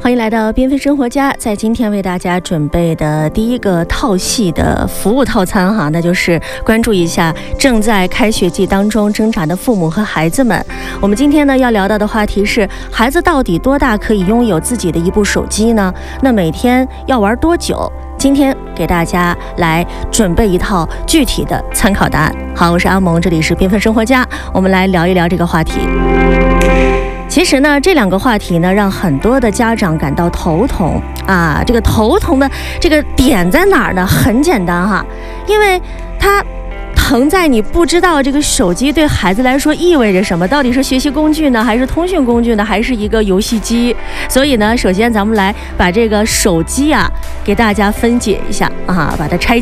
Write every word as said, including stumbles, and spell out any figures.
欢迎来到缤纷生活家，在今天为大家准备的第一个套系的服务套餐哈，那就是关注一下正在开学季当中挣扎的父母和孩子们。我们今天呢要聊到的话题是，孩子到底多大可以拥有自己的一部手机呢？那每天要玩多久？今天给大家来准备一套具体的参考答案。好，我是阿萌，这里是缤纷生活家，我们来聊一聊这个话题。其实呢，这两个话题呢，让很多的家长感到头疼啊。这个头疼的这个点在哪儿呢？很简单哈，因为它疼在你不知道这个手机对孩子来说意味着什么，到底是学习工具呢，还是通讯工具呢，还是一个游戏机？所以呢，首先咱们来把这个手机啊给大家分解一下啊，把它拆